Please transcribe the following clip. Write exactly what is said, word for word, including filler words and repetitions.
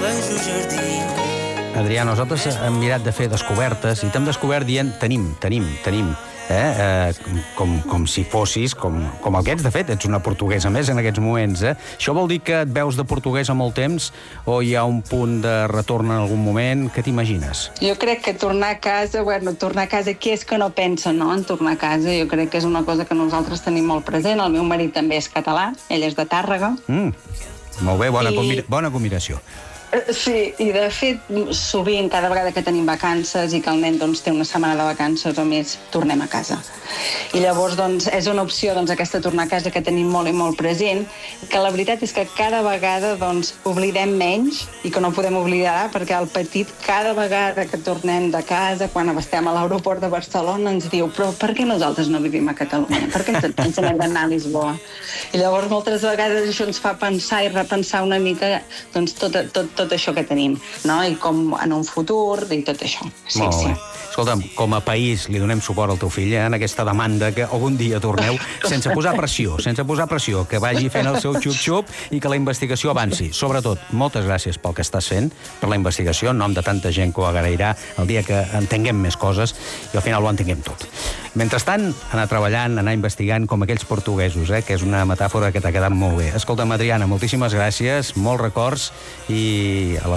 Adrià, nosaltres hem mirat de fer descobertes i t'hem descobert dient tenim, tenim, tenim. Eh? Eh, com, com si fossis, com, com el que ets, de fet, ets una portuguesa més en aquests moments. Eh? Això vol dir que et veus de portuguesa molt temps o hi ha un punt de retorn en algun moment? Què t'imagines? Jo crec que tornar a casa, bueno, tornar a casa, qui és que no pensa, no?, en tornar a casa. Jo crec que és una cosa que nosaltres tenim molt present. El meu marit també és català, ell és de Tàrrega. Mm, molt bé, bona, I... combina... bona combinació. Sí, i de fet, sovint, cada vegada que tenim vacances i que el nen doncs, té una setmana de vacances o més, tornem a casa. I llavors doncs, és una opció doncs, aquesta tornar a casa que tenim molt i molt present, que la veritat és que cada vegada doncs, oblidem menys i que no podem oblidar, perquè el petit cada vegada que tornem de casa, quan estem a l'aeroport de Barcelona, ens diu però per què nosaltres no vivim a Catalunya? Per què ens hem d'anar a Lisboa? I llavors moltes vegades això ens fa pensar i repensar una mica doncs, tot, tot, tot tot això que tenim, no? I com en un futur, i tot això. Sí, Molt bé. sí. Escolta'm, com a país li donem suport al teu fill eh, en aquesta demanda que algun dia torneu, sense posar pressió, sense posar pressió, que vagi fent el seu xup-xup i que la investigació avanci. Sobretot, moltes gràcies pel que estàs fent, per la investigació, en nom de tanta gent que ho agrairà el dia que entenguem més coses i al final ho entenguem tot. Mentrestant, anar treballant, anar investigant com aquells portuguesos, eh, que és una metàfora que t'ha quedat molt bé. Escolta'm, Adriana, moltíssimes gràcies, molts records i a la